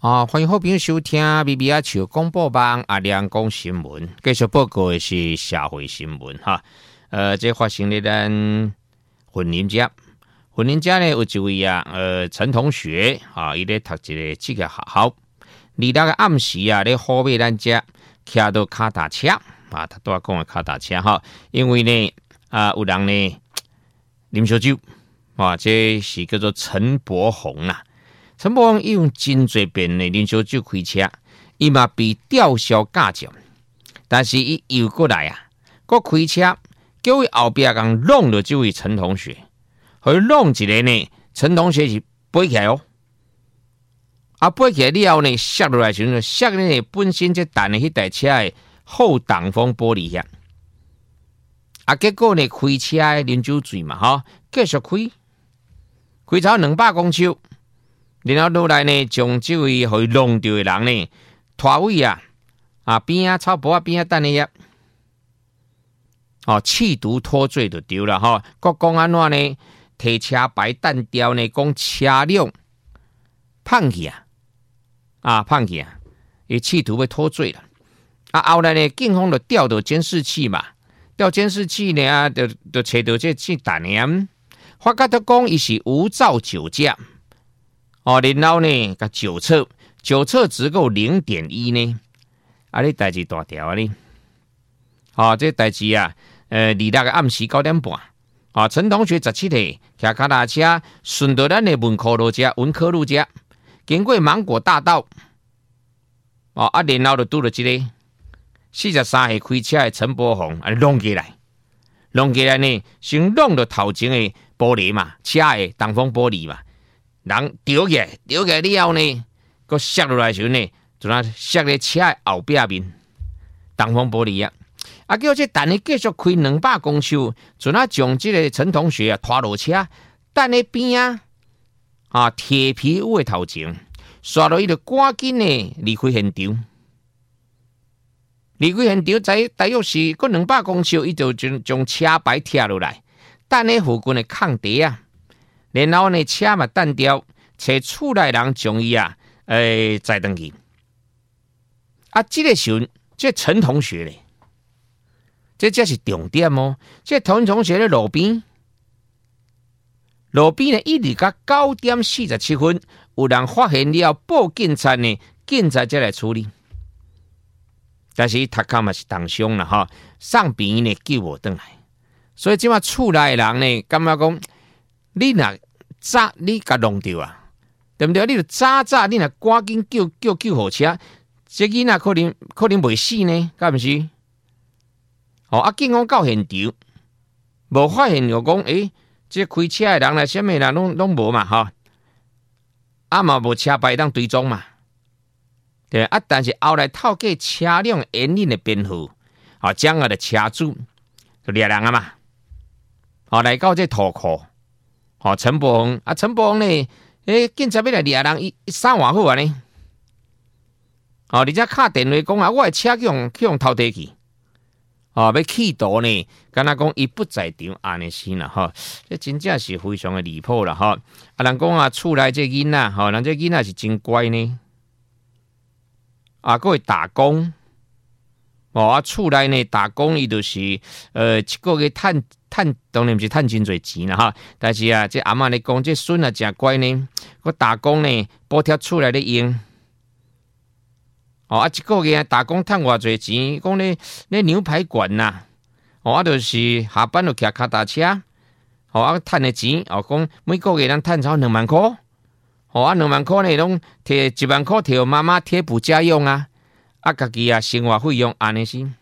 欢迎好朋友收听咪咪啊笑广播网阿亮讲新闻，继续报告的是社会新闻哈。这发生在咱云林家呢有一位陈同学伊咧读一个职业学校，二六个暗时咧好尾咱家骑到脚踏车他拄仔讲的脚踏车哈，因为呢有人呢啉烧酒这是叫做陈柏宏啦。陈柏宏伊用真侪遍的啉烧酒开车，伊嘛被吊销驾照，但是伊又过来搁开车，叫伊后壁共弄了这位陈同学，互伊弄一个呢，陈同学是飞起来飞起来了后呢，摔落来时阵，摔呢本身这弹的迄台车的后挡风玻璃遐，结果呢开车的啉酒醉嘛继续开超200公尺。然后落来呢，将这位互伊弄到的人呢，拖位边草坡边等的企图脱罪就对了国讲安怎呢？提车牌单调呢，讲车辆放去伊企图要脱罪了。后来呢，警方就调到监视器嘛，调监视器呢就找到这弹的发觉到讲伊是无照酒驾。然后呢，甲酒测只够 0.1 呢，你代志大条呢。这代志26个暗时9点半，陈同学17岁，骑脚踏车顺到咱的文科路遮，经过芒果大道，然后就拄了这个43岁开车的陈柏宏，弄起来呢，先弄到头前的玻璃嘛，车的挡风玻璃嘛。人丢起来了后呢，佮摔落来时候呢，就摔在车的后壁面，挡风玻璃叫这等伊继续开200公尺，就将这个陈同学拖落车，等喺边铁皮屋的头前，刷落伊就赶紧呢离开现场。大约是佮200公尺，伊就将车牌拆落来，等喺附近的空地然后呢，车嘛单调，找厝内人将伊载登去。这个时候，这陈同学咧，这才是重点这陈同学咧路边呢，一直到9点47分，有人发现了报警察呢，警察才来处理。但是他头壳嘛是重伤啦送病呢救无回来，所以即马厝内人呢，感觉讲。你若早你甲弄着对不对？你就早你若赶紧叫救护车，这囡仔可能袂死呢，敢毋是？警方到现场，无发现就讲，这开车的人什么人拢无嘛嘛无车牌当追踪嘛，对但是后来透过车辆原因的编号，将的车主就掠人嘛，来到这土库。陈柏宏陈柏宏呢？警察要来掠人，伊3外好呢。而且敲电话讲我的车去用偷摕去。要企图呢，敢若讲伊不在场安尼先啦这真正是非常的离谱啦人讲厝内这囡仔人这囡仔是真乖呢。佫会打工。厝内呢打工，伊就是一个月趁当然不是趁真侪钱啦但是这阿嬷咧讲，这孙真乖呢，我打工呢补贴厝内咧用。一个月打工趁偌侪钱，讲咧牛排馆呐，就是下班就骑脚踏车，趁的钱，讲每个月咱趁超2万块，2万块呢，拢摕1万块摕妈妈贴补家用家己生活费用安尼先。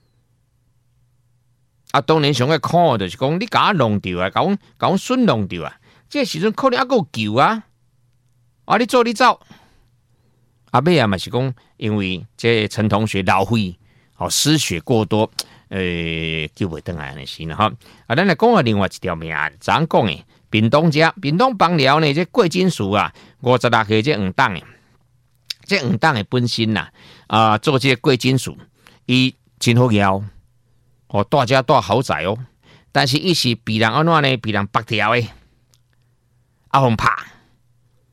当然上个看就是讲，你甲我弄着甲我孙弄着这时阵可能还有救你走。尾嘛是讲，因为这陈同学老血失血过多，救袂回来安尼先啦咱来讲另外一条命案，怎讲的？屏东邦寮呢，这贵金属56岁这黄党的。这黄党的本身做这贵金属，伊真好摇，大家大豪宅但是伊是被人安怎呢？被人绑条的，互拍，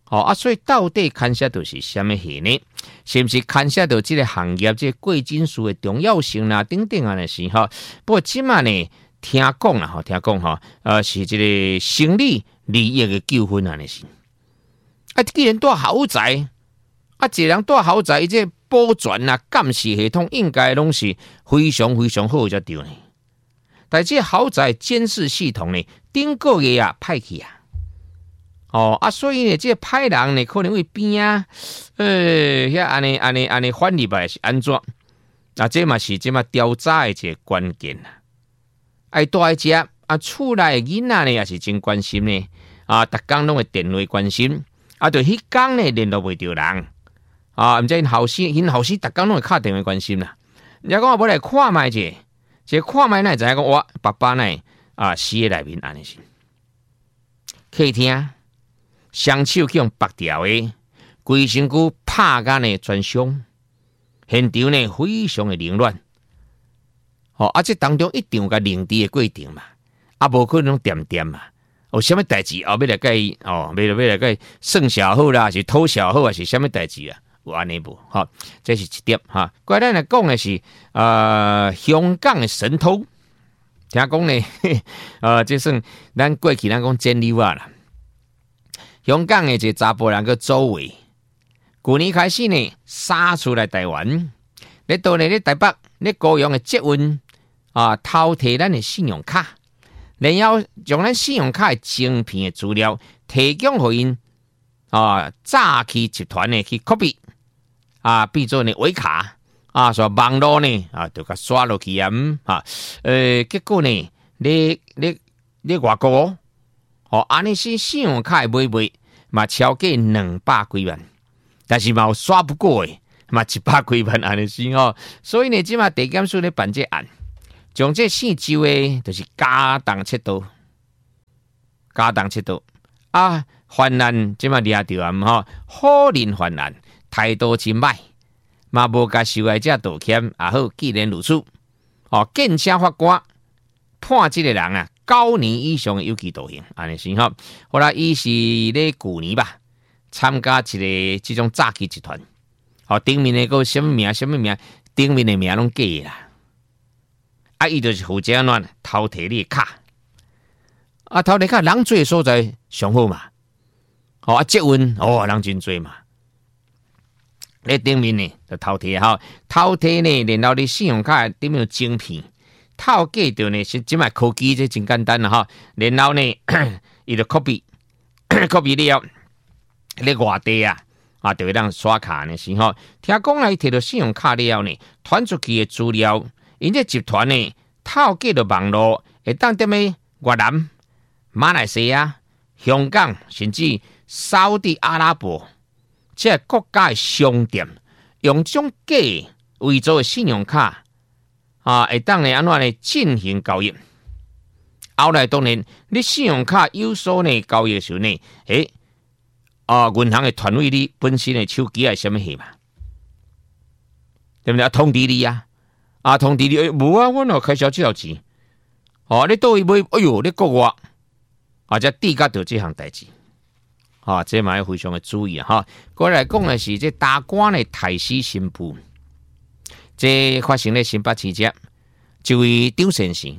所以到底牵涉到是什么事呢？是不是牵涉到这个行业这个贵金属的重要性啦？等等啊那是哈。不过今嘛呢，听讲啦，听讲是这个生理利益的纠纷啊那是。既然住豪宅，一个人住豪宅，这保全啊、监视系统应该拢是非常非常好才对呢。但这豪宅监视系统呢，顶个月啊歹去啊。所以呢，这歹人呢可能会变啊，安尼反入来是安怎？这嘛是这嘛调查的一个关键啦。住在这厝内的囡仔呢也是真关心呢，逐工拢会电话关心。就迄天呢联络袂到人，毋知因后生逐工拢会敲电话关心啦。人家讲我来看卖者，这看卖呢知影讲我爸爸呢死喺内面安尼是。客厅双手去用拔掉的，规身躯拍干呢全伤，现场呢非常的凌乱。这当中一定有个凝治的过程嘛，无可能点嘛。有什么代志要来甲伊要来甲伊算小好啦，是偷小好，还是什么代志啊？有安尼无？这是一点哈。过来咱来讲的是香港的神偷，听讲呢，这算咱过去咱讲真溜啊啦。香港的一个查甫人叫周伟，去年开始呢，杀出来台湾，咧到咧台北咧高雄的捷运偷摕咱的信用卡。然后将咱信用卡的晶片的资料提供给因诈欺集团呢去 copy 变做呢伪卡所以网络呢就甲刷落去结果呢你外国安尼是信用卡的买嘛超过200几万，但是嘛有刷不过的嘛100几万安尼是所以呢即马地检署咧办这案。将这4周的，就是加重切刀犯人即马抓到好人犯人，态度真歹，嘛无甲受害者道歉，好，既然如此，建请法官判这个人9年以上的有期徒刑，安尼是好啦，伊是咧去年吧，参加一个这种诈欺集团，顶面的个什么名，顶面的名拢假啦。伊就是负责安怎偷摕你的卡，偷摕卡人多所在上好嘛，捷运人真多嘛，咧顶面呢就偷摕偷摕呢，然后你信用卡顶面有晶片，偷假着呢是即卖科技这真简单啦然后呢，伊就 copy 了，咧外地就会当刷卡呢是听讲伊摕到信用卡了呢，传出去的资料。因这集团呢，透过了网络，会当踮咧越南、马来西亚、香港，甚至沙特阿拉伯这国家的商店，用这种假伪造的信用卡会当呢安怎呢进行交易。后来当然，你信用卡有所呢交易的时候呢，银行的团队你本身的手机系什么戏嘛？对不对？通知你通知你，无我哪开销这条钱？你倒去买，哎呦，你国外这抵甲到这项代志，这嘛要非常的注意过来讲的是这大官的太师新妇，这发生在新北市这，一位张先生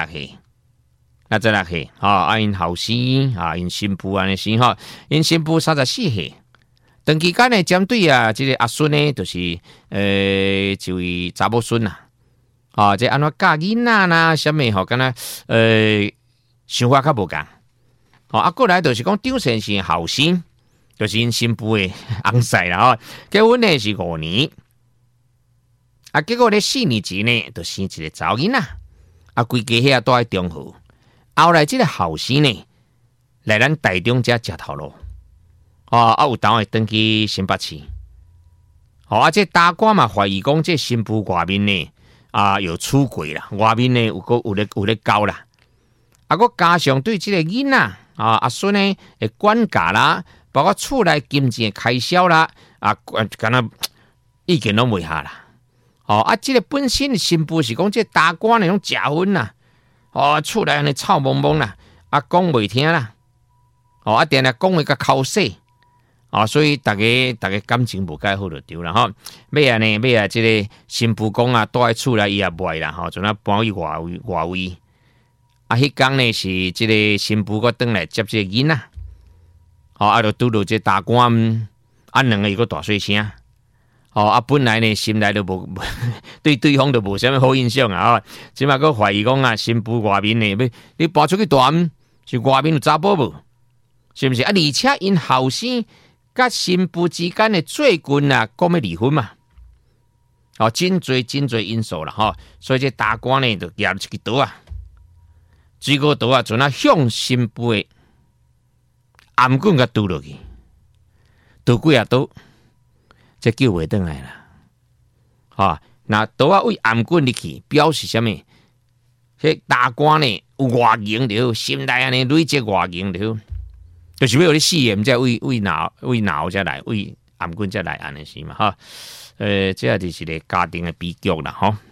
66岁，因后生因新妇安尼是因新妇34岁。长期间呢，针对这个阿孙呢，就是一位查某孙这安怎教囡仔啦，什么敢若想法较无共。过来就是讲张先生后生，就是因新妇的翁婿啦结婚呢是5年，结果咧4年前呢，就生一个查某囡仔，规家遐住喺中和。后来这个后生呢，来咱台中遮食头路，有当会登去新北市。这大官嘛怀疑讲这新妇外面呢有出轨啦，外面呢有咧交啦，我加上对这个囡仔阿孙呢的管教啦，包括厝内金钱的开销啦，敢若意见拢袂下啦。这个本身的新妇是讲这大官那种假婚啦，厝内安尼臭蒙蒙啦，讲袂听啦，定定讲话甲口水， 所以大家感情无介好就对啦吼。尾啊，即个新妇讲啊，住喺厝内伊也无爱啦吼，就那搬去外位。迄天呢是即个新妇个转来接即个囡仔，就拄到即大官，两个又个大细声。本来呢心内都无对方都无啥物好印象啊，即马佫怀疑讲啊，新妇外面呢，你搬出去大暗，是外面有查甫无？是毋是？而且因后生甲新妇之间的最近啊，讲要离婚嘛？真侪因素啦吼，所以这大官呢就举一支刀啊，水果刀啊，就那向新妇的颔棍甲拄落去，拄几啊刀。这救袂倒来啦，那刀啊为颔棍入去，表示啥物？这大官呢有外形了，心内安尼累积外形了，就是要你死的，毋则为脑才来，为颔棍才来安尼是嘛？这就是个家庭的悲剧啦，吼。